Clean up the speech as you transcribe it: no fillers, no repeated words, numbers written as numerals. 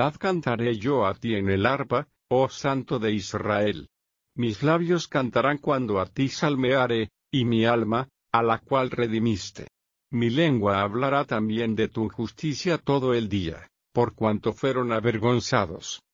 Cantaré yo a ti en el arpa, oh Santo de Israel. Mis labios cantarán cuando a ti salmeare, y mi alma, a la cual redimiste. Mi lengua hablará también de tu justicia todo el día, por cuanto fueron avergonzados